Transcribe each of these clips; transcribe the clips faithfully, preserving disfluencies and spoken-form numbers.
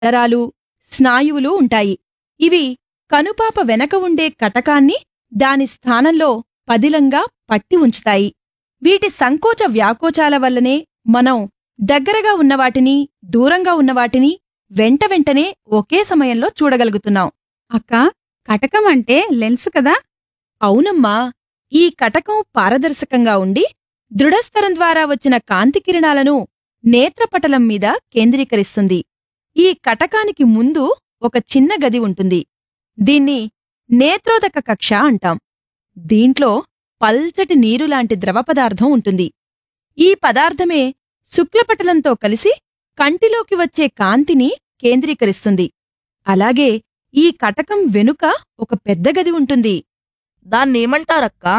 కండరాలు, స్నాయువులు ఉంటాయి. ఇవి కనుపాప వెనక ఉండే కటకాన్ని దాని స్థానంలో పదిలంగా పట్టి ఉంచుతాయి. వీటి సంకోచ వ్యాకోచాల వల్లనే మనం దగ్గరగా ఉన్నవాటిని, దూరంగా ఉన్నవాటిని వెంట వెంటనే ఒకే సమయంలో చూడగలుగుతున్నాం. అక్కా, కటకం అంటే లెన్స్ కదా? అవునమ్మా, ఈ కటకం పారదర్శకంగా ఉండి దృఢస్తరం ద్వారా వచ్చిన కాంతి కిరణాలను నేత్రపటలం మీద కేంద్రీకరిస్తుంది. ఈ కటకానికి ముందు ఒక చిన్న గది ఉంటుంది. దీన్ని నేత్రోదక కక్ష అంటాం. దీంట్లో పల్చటి నీరులాంటి ద్రవపదార్థం ఉంటుంది. ఈ పదార్థమే శుక్లపటలంతో కలిసి కంటిలోకి వచ్చే కాంతిని కేంద్రీకరిస్తుంది. అలాగే ఈ కటకం వెనుక ఒక పెద్ద గది ఉంటుంది. దాన్నేమంటారక్కా?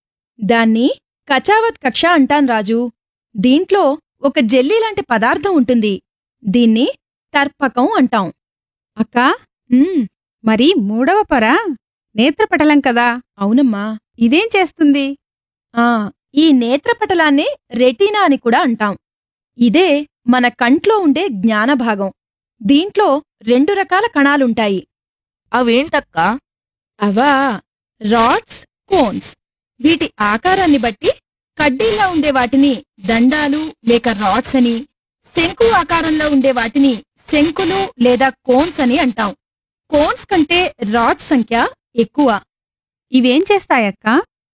దాన్ని కచావత్ కక్ష అంటాం రాజూ. దీంట్లో ఒక జెల్లీలాంటి పదార్థం ఉంటుంది. దీన్ని తర్పకం అంటాం. అక్కా, ఉమ్, మరి మూడవ పొర నేత్రపటలం కదా? అవునమ్మా. ఇదేం చేస్తుంది? ఆ ఈ నేత్రపటలాన్నే రెటీనా అని కూడా అంటాం. ఇదే మన కంట్లో ఉండే జ్ఞానభాగం. దీంట్లో రెండు రకాల కణాలుంటాయి. అవేంటక్కా? అవా రాడ్స్, కోన్స్. వీటి ఆకారాన్ని బట్టి కడ్డీల్లా ఉండే వాటిని దండాలు లేక రాడ్స్ అని, శంకు ఆకారంలో ఉండే వాటిని శంకులు లేదా కోన్స్ అని అంటాం. కోన్స్ కంటే రాడ్స్ సంఖ్య ఎక్కువ. ఇవేం చేస్తాయక్కా?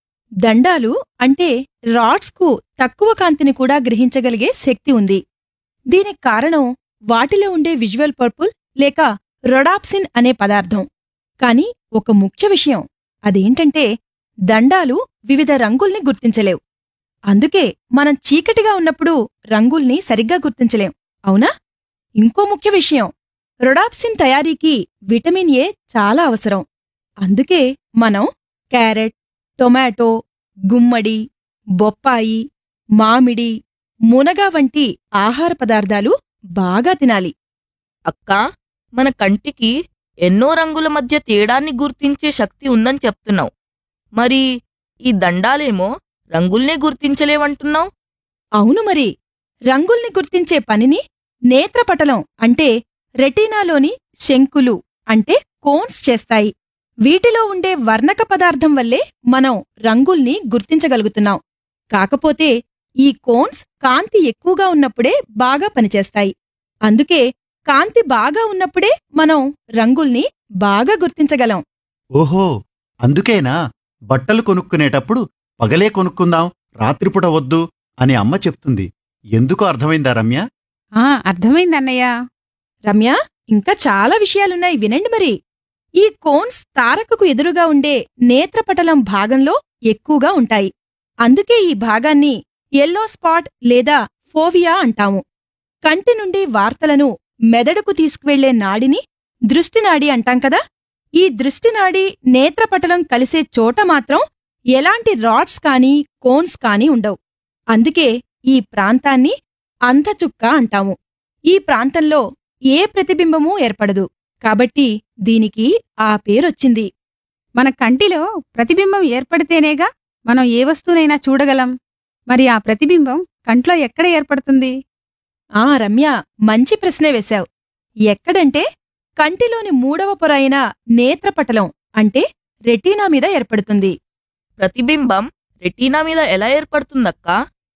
దండాలు అంటే రాడ్స్కు తక్కువ కాంతిని కూడా గ్రహించగలిగే శక్తి ఉంది. దీనికి కారణం వాటిలో ఉండే విజువల్ పర్పుల్ లేక రొడాప్సిన్ అనే పదార్థం. కాని ఒక ముఖ్య విషయం అదేంటంటే దండాలు వివిధ రంగుల్ని గుర్తించలేవు. అందుకే మనం చీకటిగా ఉన్నప్పుడు రంగుల్ని సరిగ్గా గుర్తించలేం, అవునా? ఇంకో ముఖ్య విషయం, రొడాప్సిన్ తయారీకి విటమిన్ ఏ చాలా అవసరం. అందుకే మనం క్యారెట్, టొమాటో, గుమ్మడి, బొప్పాయి, మామిడి, మునగ వంటి ఆహార పదార్థాలు బాగా తినాలి. అక్కా, మన కంటికి ఎన్నో రంగుల మధ్య తేడాన్ని గుర్తించే శక్తి ఉందని చెప్తున్నావు. మరి ఈ దండాలేమో రంగుల్నే గుర్తించలేవంటున్నావు? అవును మరి. రంగుల్ని గుర్తించే పనిని నేత్రపటలం అంటే రెటీనాలోని శంకులు అంటే కోన్స్ చేస్తాయి. వీటిలో ఉండే వర్ణక పదార్థం వల్లే మనం రంగుల్ని గుర్తించగలుగుతున్నాం. కాకపోతే ఈ కోన్స్ కాంతి ఎక్కువగా ఉన్నప్పుడే బాగా పనిచేస్తాయి. అందుకే కాంతి బాగా ఉన్నప్పుడే మనం రంగుల్ని బాగా గుర్తించగలం. ఓహో, అందుకేనా బట్టలు కొనుక్కునేటప్పుడు పగలే కొనుక్కుందాం, రాత్రిపూట వద్దు అని అమ్మ చెప్తుంది. ఎందుకో అర్థమైందా రమ్య? ఆ అర్థమైందన్నయ్య. రమ్య, ఇంకా చాలా విషయాలున్నాయి, వినండి మరి. ఈ కోన్స్ తారకకు ఎదురుగా ఉండే నేత్రపటలం భాగంలో ఎక్కువగా ఉంటాయి. అందుకే ఈ భాగాన్ని ఎల్లో స్పాట్ లేదా ఫోవియా అంటాము. కంటి నుండి వార్తలను మెదడుకు తీసుకువెళ్లే నాడిని దృష్టినాడి అంటాం కదా. ఈ దృష్టినాడి నేత్రపటలం కలిసే చోట మాత్రం ఎలాంటి రాడ్స్ కానీ కోన్స్ కానీ ఉండవు. అందుకే ఈ ప్రాంతాన్ని అంధచుక్క అంటాము. ఈ ప్రాంతంలో ఏ ప్రతిబింబమూ ఏర్పడదు. కాబట్టి దీనికి ఆ పేరొచ్చింది. మన కంటిలో ప్రతిబింబం ఏర్పడితేనేగా మనం ఏ వస్తువునైనా చూడగలం. మరి ఆ ప్రతిబింబం కంట్లో ఎక్కడ ఏర్పడుతుంది? ఆ రమ్య, మంచి ప్రశ్నే వేశావు. ఎక్కడంటే కంటిలోని మూడవ పొర అయిన నేత్రపటలం అంటే రెటీనా మీద ఏర్పడుతుంది. ప్రతిబింబం రెటీనా మీద ఎలా ఏర్పడుతుందక్కా?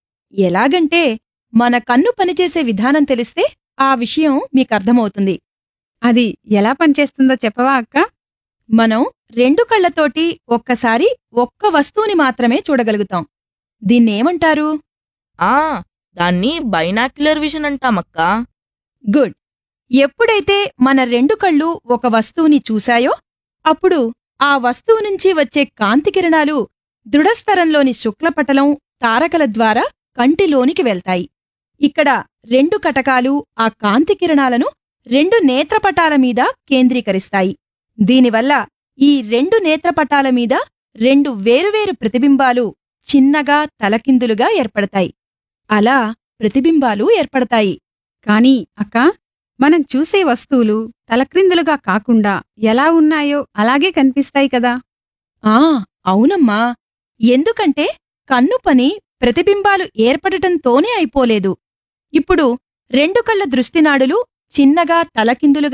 ఎలాగంటే మన కన్ను పనిచేసే విధానం తెలిస్తే ఆ విషయం మీకర్థమవుతుంది. అది ఎలా పనిచేస్తుందో చెప్పవా అక్క? మనం రెండు కళ్లతోటి ఒక్కసారి ఒక్క వస్తువుని మాత్రమే చూడగలుగుతాం. దీన్నేమంటారు? ఆ దాన్ని బైనాక్యులర్ విజన్ అంటామక్కా. గుడ్. ఎప్పుడైతే మన రెండు కళ్ళు ఒక వస్తువుని చూశాయో అప్పుడు ఆ వస్తువు నుంచి వచ్చే కాంతి కిరణాలు దృఢస్తరంలోని శుక్లపటలం, తారకల ద్వారా కంటిలోనికి వెళ్తాయి. ఇక్కడ రెండు కటకాలు ఆ కాంతి కిరణాలను రెండు నేత్రపటాల మీద కేంద్రీకరిస్తాయి. దీనివల్ల ఈ రెండు నేత్రపటాల మీద రెండు వేరువేరు ప్రతిబింబాలు చిన్నగా తలకిందులుగా ఏర్పడతాయి. అలా ప్రతిబింబాలు ఏర్పడతాయి. కానీ అక్క, మనం చూసే వస్తువులు తలక్రిందులుగా కాకుండా ఎలా ఉన్నాయో అలాగే కనిపిస్తాయి కదా? ఆ అవునమ్మా. ఎందుకంటే కన్ను పని ప్రతిబింబాలు ఏర్పడటంతోనే అయిపోలేదు. ఇప్పుడు రెండు కళ్ల దృష్టినాడులు చిన్నగా తలకిందులుగా